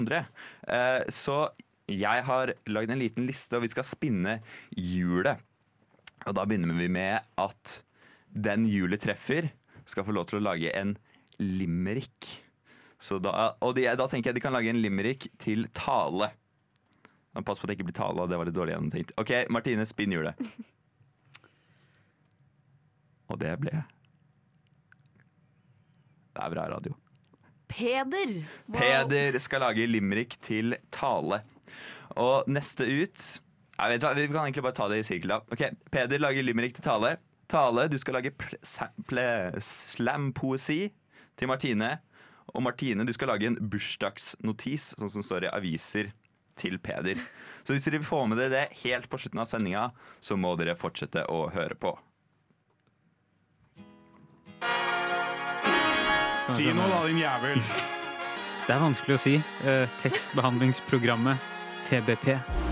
andre. Så jeg har lagd en liten liste, og vi skal spinne hjulet. Og da begynner vi med at den hjulet treffer, skal få lov til å lage en limerick. Da tenker jeg de kan lage en limerick til tale. Pass på at det ikke blir tale, det var litt dårlig gjennomtenkt. Ok, Martine, spinn hjulet. Og det ble... Det er bra radio. Peder! Wow. Peder skal lage limerick til tale. Og neste ut... Jeg vet hva, vi kan egentlig bare ta det i sirkel da. Ok, Peder lager limerick til tale. Tale, du skal lage slam-poesi til Martine. Og Martine, du skal lage en bursdagsnotis, sånn som står i aviser, til Peder. Så hvis dere vil få med dere det helt på slutten av sendingen, så må dere fortsette å høre på. Si noe da, din jævel. Det er vanskelig å si. Tekstbehandlingsprogrammet TBP.